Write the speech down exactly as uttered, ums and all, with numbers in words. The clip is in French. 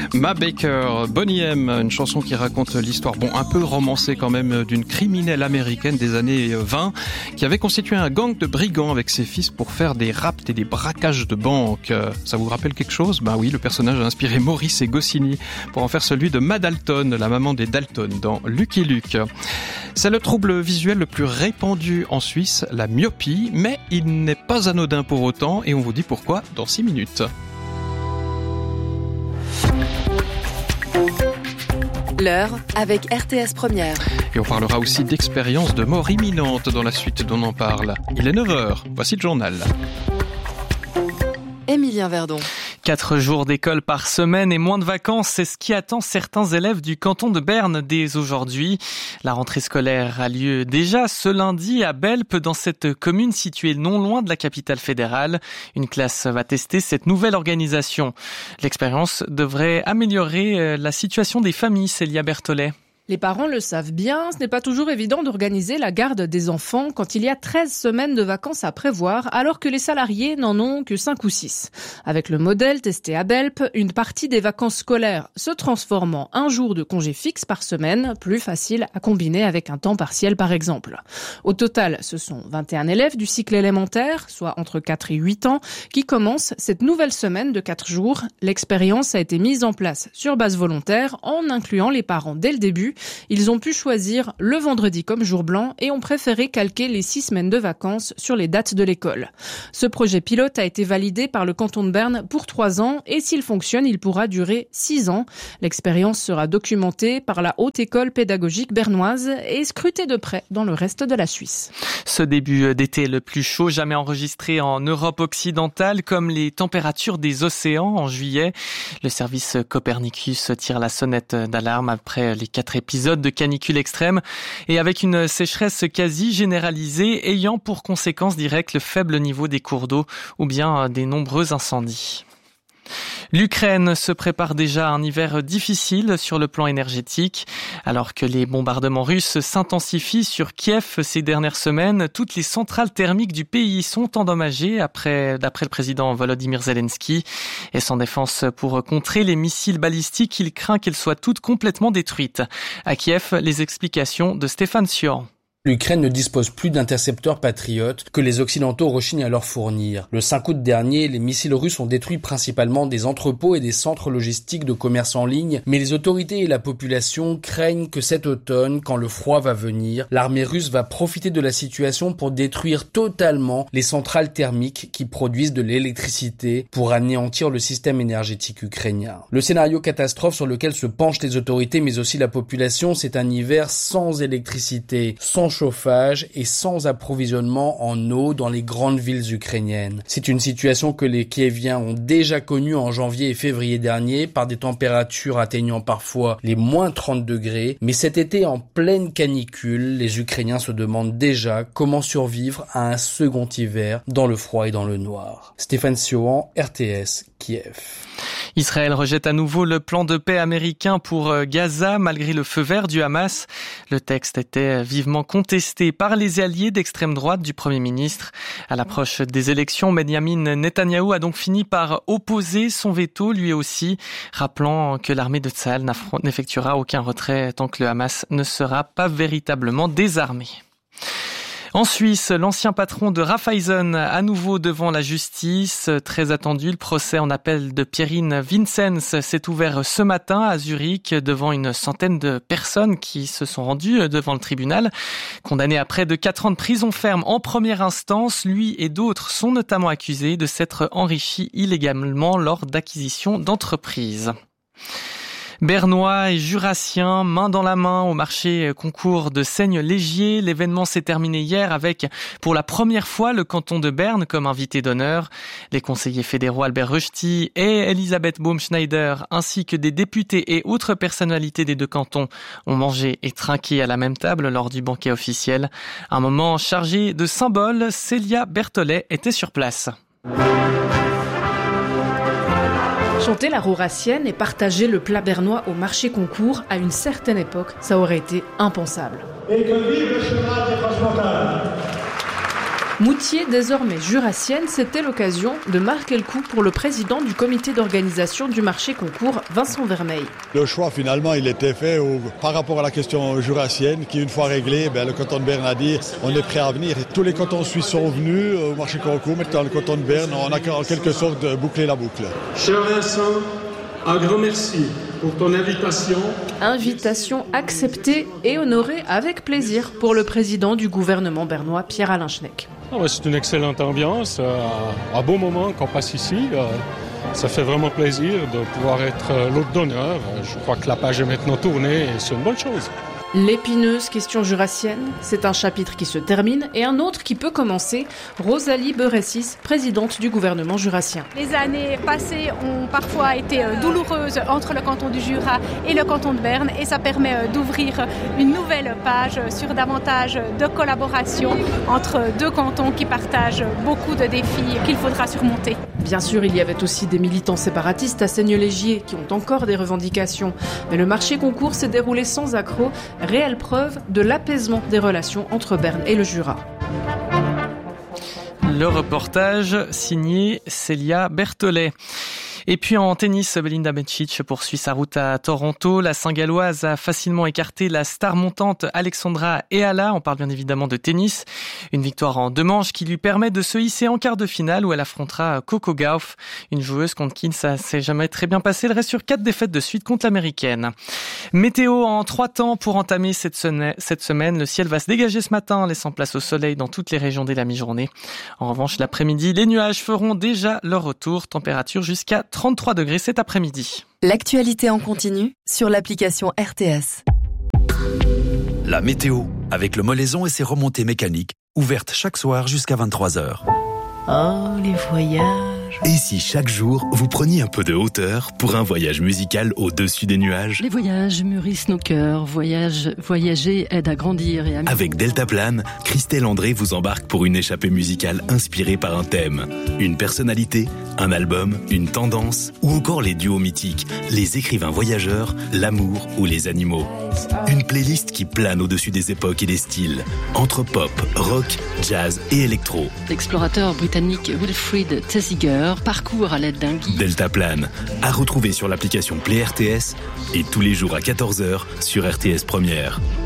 Ma Baker, Boney M, une chanson qui raconte l'histoire, bon, un peu romancée quand même, d'une criminelle américaine des années vingt qui avait constitué un gang de brigands avec ses fils pour faire des rapts et des braquages de banques. Ça vous rappelle quelque chose ? Ben oui, le personnage a inspiré Maurice et Goscinny pour en faire celui de Ma Dalton, la maman des Dalton, dans Lucky Luke. C'est le trouble visuel le plus répandu en Suisse, la myopie, mais il n'est pas anodin pour autant et on vous dit pourquoi dans six minutes. L'heure avec R T S Première. Et on parlera aussi d'expériences de mort imminente dans la suite dont on en parle. Il est neuf heures, voici le journal. Émilien Verdon. Quatre jours d'école par semaine et moins de vacances, c'est ce qui attend certains élèves du canton de Berne dès aujourd'hui. La rentrée scolaire a lieu déjà ce lundi à Belp, dans cette commune située non loin de la capitale fédérale. Une classe va tester cette nouvelle organisation. L'expérience devrait améliorer la situation des familles, Célia Berthollet. Les parents le savent bien, ce n'est pas toujours évident d'organiser la garde des enfants quand il y a treize semaines de vacances à prévoir, alors que les salariés n'en ont que cinq ou six. Avec le modèle testé à Belp, une partie des vacances scolaires se transforme en un jour de congé fixe par semaine, plus facile à combiner avec un temps partiel par exemple. Au total, ce sont vingt et un élèves du cycle élémentaire, soit entre quatre et huit ans, qui commencent cette nouvelle semaine de quatre jours. L'expérience a été mise en place sur base volontaire en incluant les parents dès le début. Ils ont pu choisir le vendredi comme jour blanc et ont préféré calquer les six semaines de vacances sur les dates de l'école. Ce projet pilote a été validé par le canton de Berne pour trois ans et s'il fonctionne, il pourra durer six ans. L'expérience sera documentée par la Haute École pédagogique bernoise et scrutée de près dans le reste de la Suisse. Ce début d'été le plus chaud jamais enregistré en Europe occidentale, comme les températures des océans en juillet. Le service Copernicus tire la sonnette d'alarme après les quatre épisodes épisode de canicule extrême et avec une sécheresse quasi généralisée ayant pour conséquence directe le faible niveau des cours d'eau ou bien des nombreux incendies. L'Ukraine se prépare déjà à un hiver difficile sur le plan énergétique. Alors que les bombardements russes s'intensifient sur Kiev ces dernières semaines, toutes les centrales thermiques du pays sont endommagées après, d'après le président Volodymyr Zelensky. Et sans défense pour contrer les missiles balistiques, il craint qu'elles soient toutes complètement détruites. À Kiev, les explications de Stéphane Sion. L'Ukraine ne dispose plus d'intercepteurs patriotes que les Occidentaux rechignent à leur fournir. Le cinq août dernier, les missiles russes ont détruit principalement des entrepôts et des centres logistiques de commerce en ligne, mais les autorités et la population craignent que cet automne, quand le froid va venir, l'armée russe va profiter de la situation pour détruire totalement les centrales thermiques qui produisent de l'électricité pour anéantir le système énergétique ukrainien. Le scénario catastrophe sur lequel se penchent les autorités mais aussi la population, c'est un hiver sans électricité, sans chauffage et sans approvisionnement en eau dans les grandes villes ukrainiennes. C'est une situation que les Kieviens ont déjà connue en janvier et février dernier par des températures atteignant parfois les moins trente degrés. Mais cet été en pleine canicule, les Ukrainiens se demandent déjà comment survivre à un second hiver dans le froid et dans le noir. Stéphane Siohan, R T S, Kiev. Israël rejette à nouveau le plan de paix américain pour Gaza malgré le feu vert du Hamas. Le texte était vivement contesté par les alliés d'extrême droite du Premier ministre. À l'approche des élections, Benyamin Netanyahou a donc fini par opposer son veto lui aussi, rappelant que l'armée de Tsahal n'effectuera aucun retrait tant que le Hamas ne sera pas véritablement désarmé. En Suisse, l'ancien patron de Raiffeisen à nouveau devant la justice. Très attendu, le procès en appel de Pierine Vincenz s'est ouvert ce matin à Zurich devant une centaine de personnes qui se sont rendues devant le tribunal. Condamné à près de quatre ans de prison ferme en première instance, lui et d'autres sont notamment accusés de s'être enrichis illégalement lors d'acquisitions d'entreprises. Bernois et Jurassiens, main dans la main au marché concours de Seigne-Légier. L'événement s'est terminé hier avec, pour la première fois, le canton de Berne comme invité d'honneur. Les conseillers fédéraux Albert Rösti et Elisabeth Baumschneider, ainsi que des députés et autres personnalités des deux cantons, ont mangé et trinqué à la même table lors du banquet officiel. Un moment chargé de symboles, Célia Berthollet était sur place. Chanter la rourassienne et partager le plat bernois au marché concours, à une certaine époque, ça aurait été impensable. Et que vive le cheval des Franche-Montagne. Moutier, désormais jurassienne, c'était l'occasion de marquer le coup pour le président du comité d'organisation du marché concours, Vincent Vermeil. Le choix finalement il était fait au, par rapport à la question jurassienne qui une fois réglée, ben, le canton de Berne a dit on est prêt à venir. Et tous les cantons suisses sont venus au marché concours, maintenant le canton de Berne, on a en quelque sorte bouclé la boucle. Cher Vincent, un grand merci pour ton invitation. Invitation acceptée et honorée avec plaisir pour le président du gouvernement bernois, Pierre-Alain Schnegg. Ah ouais, c'est une excellente ambiance, euh, un beau moment qu'on passe ici. Euh, ça fait vraiment plaisir de pouvoir être euh, l'hôte d'honneur. Je crois que la page est maintenant tournée et c'est une bonne chose. L'épineuse question jurassienne, c'est un chapitre qui se termine et un autre qui peut commencer. Rosalie Beressis, présidente du gouvernement jurassien. Les années passées ont parfois été douloureuses entre le canton du Jura et le canton de Berne et ça permet d'ouvrir une nouvelle page sur davantage de collaboration entre deux cantons qui partagent beaucoup de défis qu'il faudra surmonter. Bien sûr, il y avait aussi des militants séparatistes à Seigneux-Légier qui ont encore des revendications. Mais le marché concours s'est déroulé sans accroc. Réelle preuve de l'apaisement des relations entre Berne et le Jura. Le reportage signé Célia Berthollet. Et puis en tennis, Belinda Bencic poursuit sa route à Toronto. La Saint-Galloise a facilement écarté la star montante Alexandra Eala. On parle bien évidemment de tennis. Une victoire en deux manches qui lui permet de se hisser en quart de finale où elle affrontera Coco Gauff, une joueuse contre qui ça s'est jamais très bien passé. Elle reste sur quatre défaites de suite contre l'américaine. Météo en trois temps pour entamer cette semaine. Le ciel va se dégager ce matin, laissant place au soleil dans toutes les régions dès la mi-journée. En revanche, l'après-midi, les nuages feront déjà leur retour. Température jusqu'à trente-trois degrés cet après-midi. L'actualité en continu sur l'application R T S. La météo, avec le Molaison et ses remontées mécaniques, ouvertes chaque soir jusqu'à vingt-trois heures. Oh, les voyages. Et si chaque jour, vous preniez un peu de hauteur pour un voyage musical au-dessus des nuages? Les voyages mûrissent nos cœurs. Voyage, voyager aide à grandir et à... Avec Deltaplane, Christelle André vous embarque pour une échappée musicale inspirée par un thème. Une personnalité, un album, une tendance, ou encore les duos mythiques, les écrivains voyageurs, l'amour ou les animaux. Une playlist qui plane au-dessus des époques et des styles. Entre pop, rock, jazz et électro. L'explorateur britannique Wilfrid Thesiger parcours à l'aide d'un guide. Deltaplane, à retrouver sur l'application Play R T S et tous les jours à quatorze heures sur R T S Première.